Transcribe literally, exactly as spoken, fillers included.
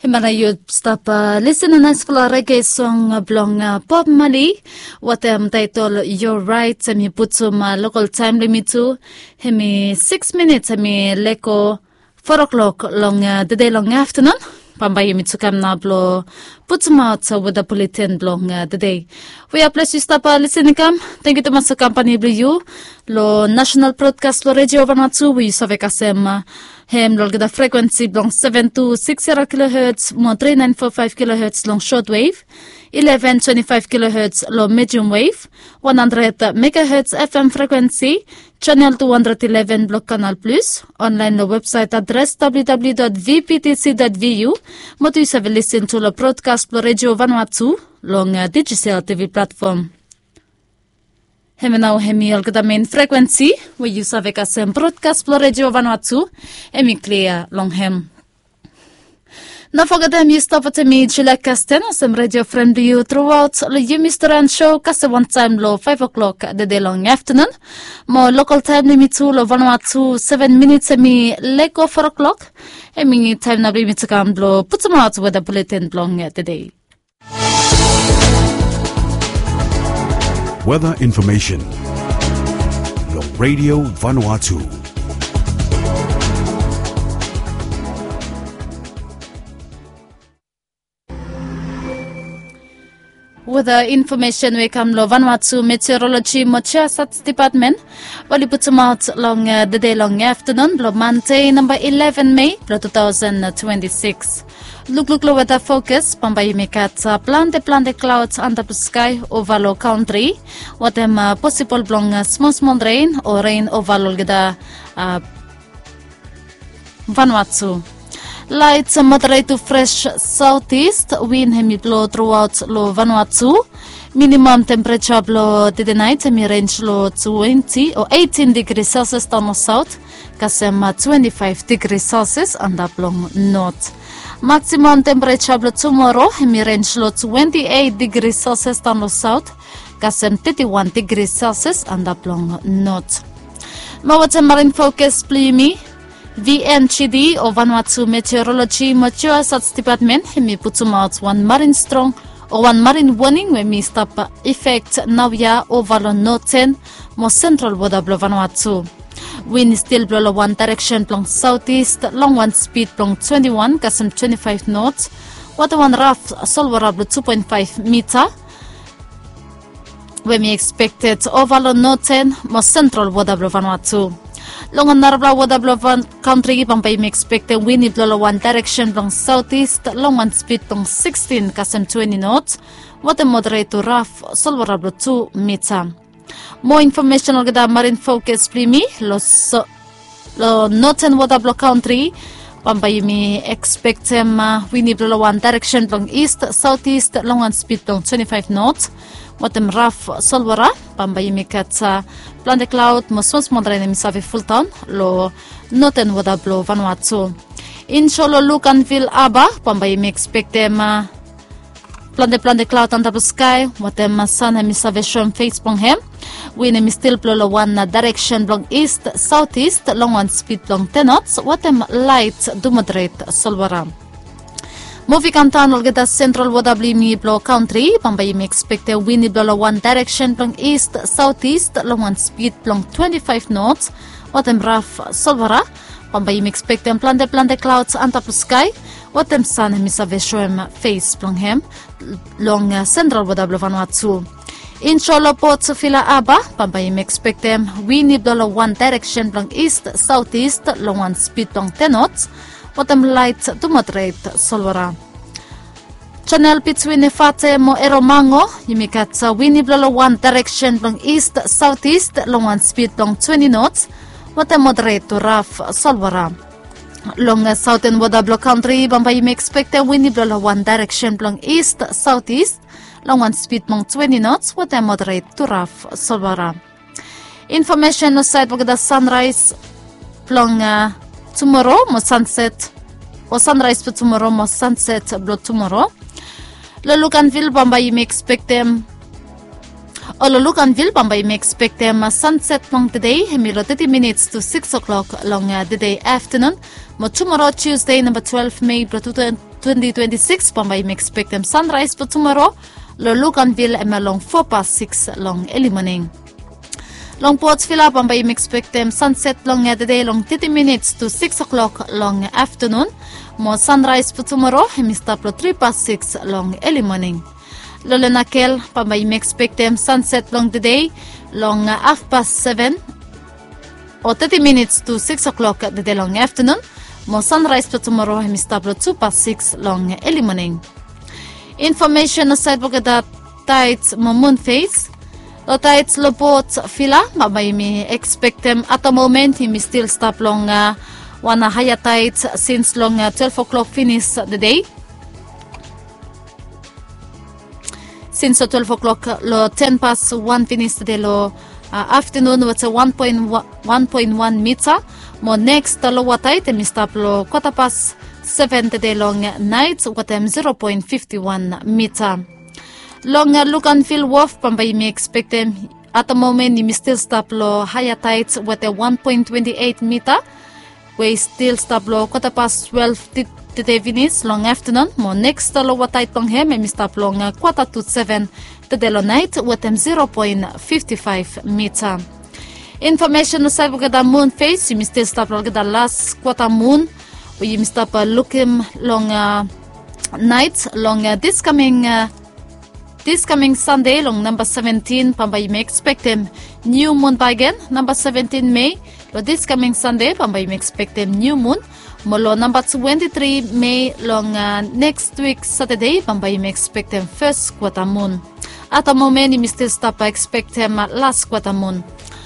Himana you stop uh, listening as for reggae song uh, belong uh, Bob Marley. What um title You're Right. Hemi put some uh, local time limit to hemi six minutes. Hemi leko four o'clock long uh, the day long afternoon. Pambay mi tsukam na blo put some out uh, with the bulletin long uh, the day. We are pleased to stop uh, listening kam. Thank you to my company you lo national broadcast lo radio Vanuatu. We saw kasem uh, hem lol gada frequency long seven to six kilohertz, mo three nine four five kilohertz long shortwave, eleven twenty-five kilohertz long medium wave, one hundred megahertz F M frequency, channel two hundred eleven block canal plus, online the website address w w w dot v p t c dot v u, mo tu save listen to the broadcast lo radio Vanuatu long uh, digital T V platform. Hemi now hemi al gada main frequency we use avec asem broadcast pro radio Vanuatu hemi clear long hem. Na forget hemi stop at me chila casten asem radio friendly you throughout the you Mister and show cast one time low five o'clock the day long afternoon. More local time limit to lo Vanuatu seven minutes hemi leko four o'clock. Hemi time na limit to come blow put some out with the bulletin long the day. Weather information. Your Radio Vanuatu. Weather information we come lo Vanuatu Meteorology Mocha Sats Department. Wali put some out long uh, the day long afternoon. Lo Monday number eleven May two thousand twenty-six. Look look low weather focus. Pambay mekat uh, plante plante clouds under the sky over low country. What them uh, possible blong uh, small small rain or rain over low gada uh, Vanuatu. Light uh, moderate to fresh southeast wind hemi blow throughout low Vanuatu. Minimum temperature blow the night hemi range low twenty or eighteen degrees Celsius down or south. Kasem uh, twenty-five degrees Celsius and up long north. Maximum temperature blow tomorrow hemi range low twenty-eight degrees Celsius down or south. Kasem thirty-one degrees Celsius and up long north. Mawata marine focus plimi. V N C D or Vanuatu Meteorology Mature Sats Department hemi put out one marine strong or one marine warning when we stop effect now ya over northern more central water blow Vanuatu. Wind still blow one direction long southeast, long one speed long twenty-one, kasem twenty-five knots. Water one rough solverable two point five meter. When we expected over northern more central water blow Vanuatu. Long on Narabla water blow van country pampay me expected windy blow one direction long southeast, long one speed long sixteen, kasem twenty knots. Water moderate to rough solverable two meter. More information on the marine focus plimi los lo northern water block country pampay me expect them uh, windy blow one direction long east southeast long one speed long twenty-five knots. What them rough solvera pampay me kat uh, plant cloud mo small small rain mi save full town lo northern water blow Vanuatu. In Cholo Lucanville Aba pampay me expect them uh, Plante plante cloud under the sky, what them sun hemi salvation face plong hem. Wind hemi still blow one direction long east, southeast, long one speed long ten knots, what them light do moderate solvera. Moving on town will get a central water blimi blow country, Pambay me expect a windy blow one direction long east, southeast, long one speed long twenty-five knots, what them rough solvera. Pambay me expect them plante plante clouds under the sky. What them sun hemi salvation face plong hem long uh, central water blow Vanuatu. In Cholo Port Fila Aba, Pambay me expect them windy blow one direction long east, southeast, long one speed long ten knots. What them light to moderate solvera. Channel between Nefate mo Eromango, yimikat uh, windy blow one direction long east, southeast, long one speed long twenty knots. What them moderate to rough solvera. Long uh, southern water block country, Pambay me expect a windy blow one direction long east, southeast, long one speed long twenty knots, what them moderate to rough solvera. Information no side the sunrise long uh, tomorrow mo sunset or sunrise for tomorrow mo sunset blow tomorrow. Lo Lucanville, Pambay me expect them Ololukanville, Pambay may expect them a sunset long today, hemilo thirty minutes to six o'clock long uh, the day afternoon. Mo tomorrow, Tuesday, number twelve May, twenty twenty-six pambay may expect them sunrise for tomorrow. Lo Lucanville em along four past six long early morning. Long Portsville pambay may expect them sunset long at the day long thirty minutes to six o'clock long afternoon. More sunrise for tomorrow em stop lo three past six long early morning. Lo Lenakel pambay may expect them sunset long the day long uh, half past seven or thirty minutes to six o'clock at the day long afternoon. More sunrise for tomorrow em stop lo two past six long early morning. Information aside pagkada tides mo moon phase. Lo tides lo boat fila mabay mi expect them at the moment he still stop long uh, one higher tides since long uh, twelve o'clock finish the day. Since uh, twelve o'clock lo ten past one finish the day lo uh, afternoon what's a one point one meter. Mo next uh, lower tide mi stop lo quarter past seven the day long night what am zero point five one meter. Long uh, Lucanville Wharf pambay mi expect them at the moment ni still stop lo higher tides what a one point two eight meter. We still stop lo quarter past twelve the day finish long afternoon. Mo next uh, lower tide long here mi stop long uh, quarter to seven the day long night what am zero point five five meter. Information sa pagkada moon phase you still stop lo the last quarter moon. We must stop uh, looking long uh, night long uh, this coming uh, this coming Sunday long number seventeen pambay may expect them new moon by again number seventeen May. Lo this coming Sunday pambay may expect them new moon. Molo number twenty-three May long uh, next week Saturday pambay may expect them first quarter moon. At the moment we still stop uh, expect them uh, last quarter moon.